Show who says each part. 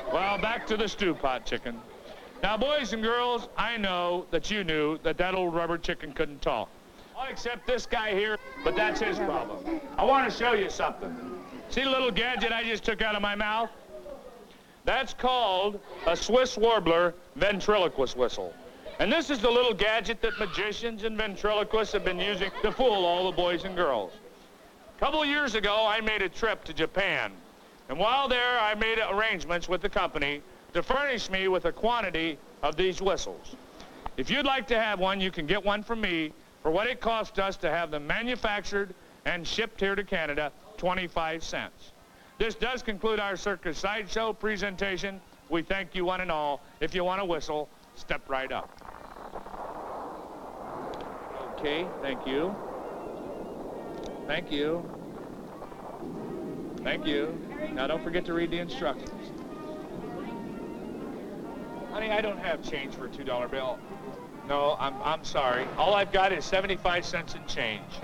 Speaker 1: Well, back to the stew pot chicken. Now, boys and girls, I know that you knew that that old rubber chicken couldn't talk. All except this guy here, but that's his problem. I want to show you something. See the little gadget I just took out of my mouth? That's called a Swiss Warbler ventriloquist whistle. And this is the little gadget that magicians and ventriloquists have been using to fool all the boys and girls. A couple of years ago, I made a trip to Japan. And while there, I made arrangements with the company to furnish me with a quantity of these whistles. If you'd like to have one, you can get one from me for what it cost us to have them manufactured and shipped here to Canada, 25 cents. This does conclude our Circus Sideshow presentation. We thank you one and all. If you want a whistle, step right up. Okay, thank you. Thank you. Thank you. Now don't forget to read the instructions. Honey, I don't have change for a $2 bill. No, I'm sorry. All I've got is 75 cents in change.